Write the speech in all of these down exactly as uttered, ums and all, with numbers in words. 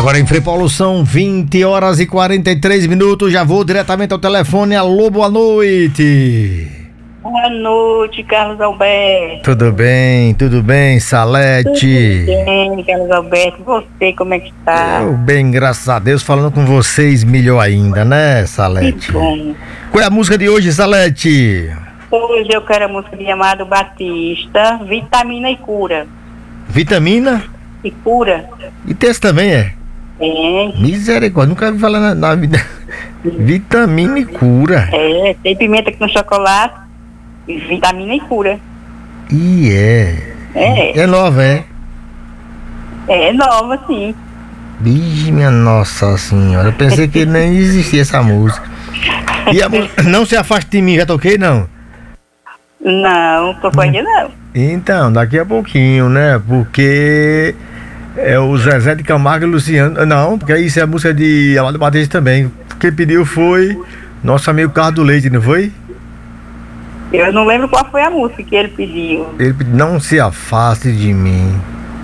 Agora em Frei Paulo são vinte horas e quarenta e três minutos. Já vou diretamente ao telefone. Alô, boa noite. Boa noite, Carlos Alberto. Tudo bem, tudo bem, Salete? Tudo bem, Carlos Alberto. Você, como é que está? Eu bem, graças a Deus, falando com vocês melhor ainda, né, Salete? Que bom. Qual é a música de hoje, Salete? Hoje eu quero a música de Amado Batista, Vitamina e Cura. Vitamina? E Cura. E texto também é? É. Misericórdia, nunca vi falar na, na vida. Vitamina e cura. É, tem pimenta com chocolate, e vitamina e cura. E é. É. É nova, é? É nova, sim. Vixe, minha nossa senhora, eu pensei que nem existia essa música. E a música, Não Se Afaste de Mim, já toquei, não? Não, tô ainda não. Então, daqui a pouquinho, né? Porque é o Zezé de Camargo e Luciano. Não, porque isso é a música de Amado Batista também. Quem pediu foi nosso amigo Carlos do Leite, não foi? Eu não lembro qual foi a música que ele pediu. Ele pediu Não Se Afaste de Mim.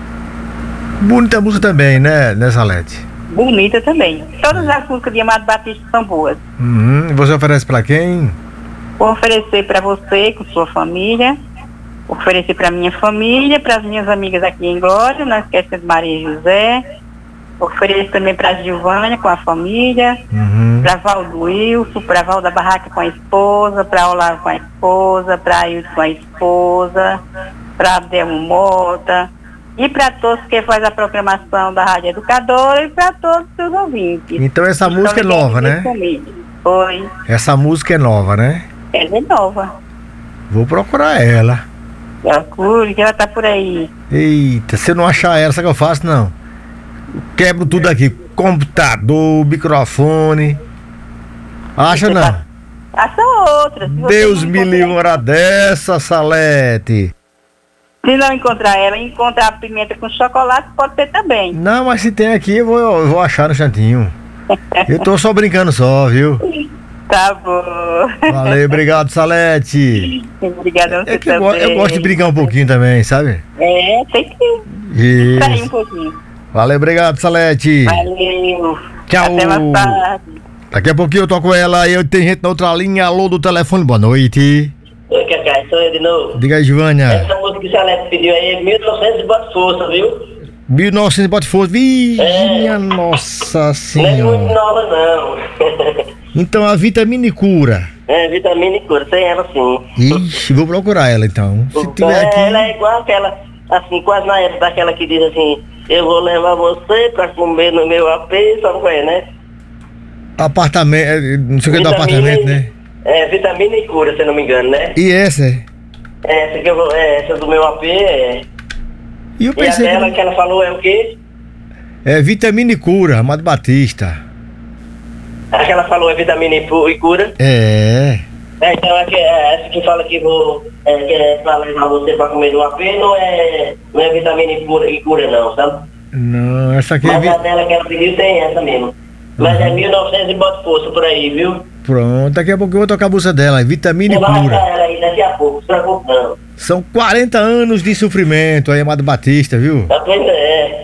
Bonita música também, né, né, Salete? Bonita também. Todas as músicas de Amado Batista são boas. Uhum. Você oferece pra quem? Vou oferecer para você, com sua família. Oferecer para minha família, para as minhas amigas aqui em Glória, não esqueça de Maria José. Ofereço também para a Gilvânia com a família, Uhum. para Valdo Wilson, para Val da Barraca com a esposa, para Olavo com a esposa, para Ailton com a esposa, para Abdelmo Mota e para todos que fazem a programação da Rádio Educadora e para todos os seus ouvintes. Então essa Então, música é nova, né? Oi. Essa música é nova, né? Ela é nova. Vou procurar ela. Procure, que ela tá por aí. Eita, se eu não achar ela, sabe o que eu faço? Não. Quebro tudo aqui. Computador, microfone. Acha Você não? tá- Acha outra. Se você Deus não me encontrar- livre uma hora dessa, Salete. Se não encontrar ela, encontrar a pimenta com chocolate, pode ter também. Não, mas se tem aqui, eu vou, eu vou achar no cantinho. Eu tô só brincando só, viu? Tá bom. Valeu, obrigado, Salete. Obrigada a você É que eu, go- também. eu gosto de brincar um pouquinho também, sabe? É, tem que sair um Isso. pouquinho. Valeu, obrigado, Salete. Valeu. Tchau. Até mais tarde. Daqui a pouquinho eu toco ela e eu tenho gente na outra linha. Alô do telefone, boa noite. Oi, Cacá, sou eu de novo. Diga aí, Givânia. Essa música que o Salete pediu aí é mil e novecentos e bota força, viu? mil e novecentos, bote força. Vixe, É. minha nossa Não é muito senhora. nova, não. Então a vitamina e cura. É, vitamina e cura, tem ela sim. Ixi, vou procurar ela então. Se Então, tiver aqui. ela é igual aquela, assim, quase na época daquela que diz assim, eu vou levar você pra comer no meu A P, sabe qual é, né? Apartamento, é, não sei o que do Vitamina apartamento, e- né? É, vitamina e cura, se eu não me engano, né? E essa é? É, essa, que eu vou, é, essa do meu A P é... E eu E pensei aquela que que ela falou é o quê? é vitamina e cura, Amado Batista. A que ela falou é vitamina e pu- e cura. É. É, então é que, é, essa que fala que vou é, que é pra levar você pra comer no A P não é, não é vitamina e cura, e cura não, sabe? Não, essa aqui é. Mas Vi... a dela que ela pediu tem essa mesmo. Mas é mil e novecentos e bota força por aí, viu? Pronto, daqui a pouco eu vou tocar a música dela, é vitamina Você e vai achar cura. ela aí daqui a pouco, se preocupe não. São quarenta anos de sofrimento aí, Amado Batista, viu? Tá vendo? É.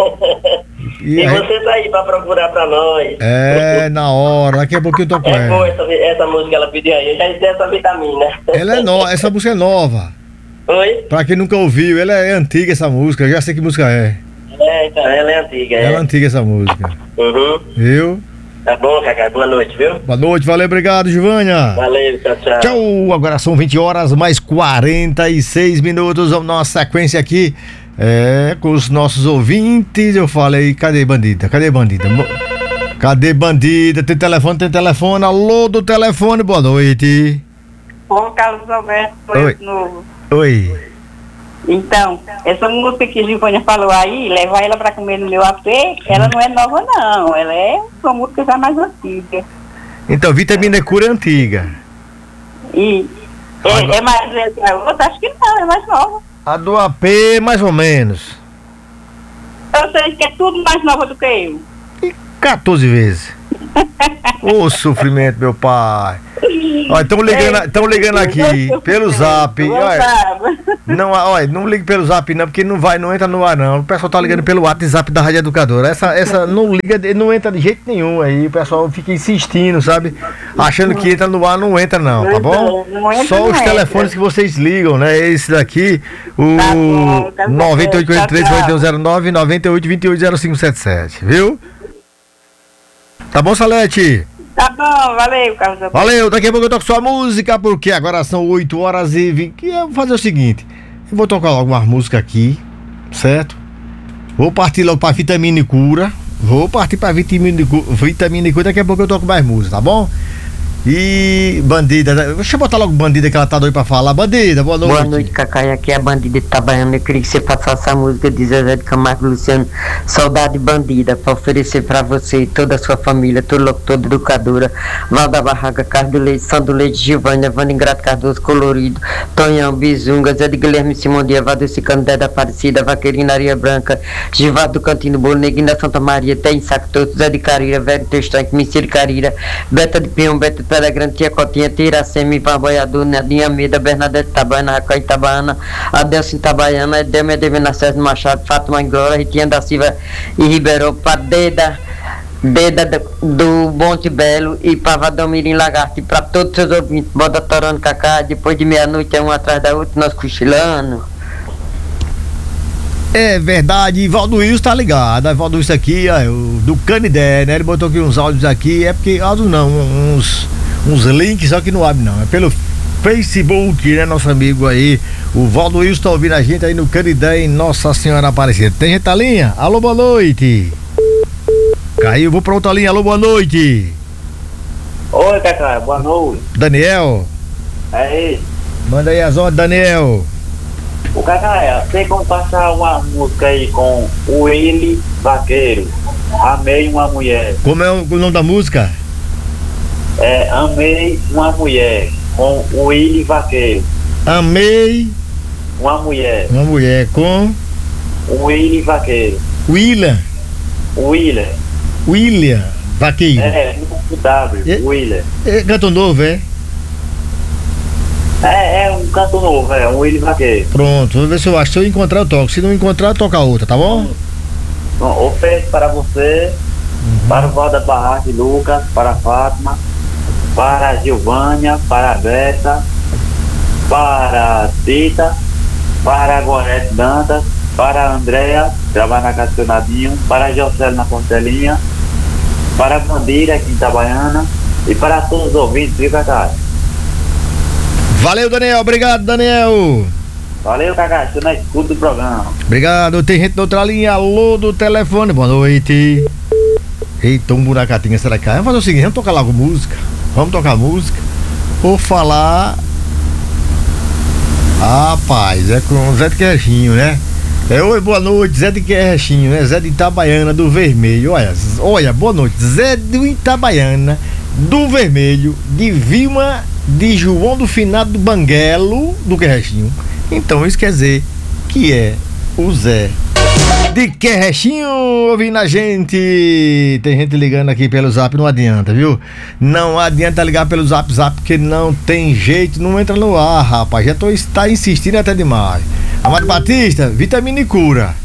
E E aí- você tá aí pra procurar pra nós. É, na hora, daqui a pouquinho eu toco É boa ela. essa, essa música que ela pediu aí, eu já disse essa vitamina. Ela é nova, essa música é nova. Oi? Pra quem nunca ouviu, ela é antiga essa música, eu já sei que música é. É, então, ela é antiga, é. Ela é antiga essa música, Uhum. viu? Tá bom, Cacá, boa noite, viu? Boa noite, valeu, obrigado, Givânia. Valeu, tchau, tchau. Tchau, agora são vinte horas mais quarenta e seis minutos. Vamos dar uma sequência aqui é, com os nossos ouvintes. Eu falei, cadê bandida? Cadê bandida? Mo- Cadê bandida? Tem telefone, tem telefone. Alô do telefone, boa noite. Bom, Carlos Alberto, foi Oi. de novo. Oi. Então, essa música que a Gilvânia falou aí, levar ela pra comer no meu A P, ela não é nova não, ela é uma música já mais antiga. Então, vitamina e cura é antiga. E é, Agora- é mais velha que a outra? Acho que não, é mais nova. A do A P, mais ou menos. Eu sei que é tudo mais nova do que eu. quatorze vezes. Ô sofrimento, meu pai. Olha, estão ligando, tão ligando aqui pelo zap. Olha, não, olha, não ligue pelo zap não, porque não vai, não entra no ar não. O pessoal tá ligando pelo WhatsApp da Rádio Educadora. Essa, essa não liga, não entra de jeito nenhum aí. O pessoal fica insistindo, sabe? Achando que entra no ar, não entra não, tá bom? Só os telefones que vocês ligam, né? Esse daqui, o nove oito oito três oito zero nove, nove oito dois oito zero cinco sete sete, viu? Tá bom, Salete? Tá bom, valeu, Carlos Alberto. Valeu, daqui a pouco eu toco sua música, porque agora são oito horas e vinte. Eu vou fazer o seguinte: eu vou tocar logo uma música aqui, certo? Vou partir logo pra Vitamina e Cura. Vou partir pra Vitamina e Cura, Vitamina e Cura, daqui a pouco eu toco mais música, tá bom? E Bandida, deixa eu botar logo Bandida que ela tá doida pra falar. Bandida, boa noite. Boa noite, Cacai, aqui é a Bandida Itabaiana. Eu queria que você passasse essa música de Zezé de Camargo e Luciano, Saudade Bandida, pra oferecer pra você e toda a sua família, todo locutor de educadora, Val da Barraca, Carlos do Leite, Sandro Leite, Gilvânia, Vânia Ingrato Cardoso, Colorido, Tonhão, Bizunga, Zé de Guilherme Simão Dia, Vadeci Candé da Aparecida, Vaqueirina Areia Branca, Givado do Cantino Bolo, Neguinho da Santa Maria, Tem Saco Todo, Zé de Carira, Velho Testanque, Missir Carira, Beta de Pinhão, Beta de Pedra Grande, Tia Cotinha, Tiracemi, Paboiador, Nadinha Mida, Bernadette Itabaiana, Raquel Itabaiana, Adelson Itabaiana, Edelme Devena César Machado, Fátima Glória, Ritinha da Silva e Ribeirão, Padeda, Deda do Monte Belo e Pavadão Mirim Lagarto. E para todos os seus ouvintes, bota torando Cacá, depois de meia-noite é um atrás da outra, nós cochilando. É verdade, Valdo Wilson tá ligado. Valdo Wilson aqui, ó, do Canidé, né? Ele botou aqui uns áudios aqui, é porque áudio não, uns, uns links, só que não abre não, é pelo Facebook, né? Nosso amigo aí, o Valdo Wilson tá ouvindo a gente aí no Canidé, em Nossa Senhora Aparecida. Tem gente na linha? Alô, boa noite. Caiu, vou pra outra linha, alô, boa noite. Oi, Cacá, boa noite. Daniel. É isso. Manda aí as ordens, Daniel. O Cacá, tem como passar uma música aí com o Willy Vaqueiro, Amei uma Mulher. Como é o, o nome da música? É, Amei uma Mulher, com o Willy Vaqueiro. Amei uma Mulher. Uma mulher com O Willy Vaqueiro. William. William. William Vaqueiro. É, no W, É? William. É canto novo, é? É, é um canto novo, é um Willy Vaqueiro. Pronto, vou ver se eu acho. Se eu encontrar, eu toco. Se não encontrar, toca outra, tá bom? Bom, ofereço para você, uhum. Para o Val da Barraca, Lucas, para a Fátima, para a Gilvânia, para a Beta, para a Tita, para a Gorete Dantas, para a Andréa, trabalha na Casa do Nadinho, para a Jocely na Contelinha, para a Bandira aqui em Itabaiana e para todos os ouvintes, viu, Cacá? Valeu, Daniel. Obrigado, Daniel. Valeu, Cacá. Estou na escuta do programa. Obrigado. Tem gente na outra linha. Alô do telefone. Boa noite. Eita, um buracatinho. Será que cai? Vamos fazer o seguinte: vamos tocar logo música. Vamos tocar música. Vou falar. Rapaz, é com o Zé de Querchinho, né? É, oi, boa noite, Zé de Querchinho, né? Zé de Itabaiana do Vermelho. Olha, olha, boa noite. Zé de Itabaiana do Vermelho, de Vilma de João do Finado do Banguelo do Querchinho. Então isso quer dizer que é o Zé de Querchinho ouvindo a gente. Tem gente ligando aqui pelo zap, não adianta, viu? Não adianta ligar pelo zap zap, porque não tem jeito, não entra no ar, rapaz. Já tô, tá insistindo até demais. Amado Batista, Vitamina e Cura.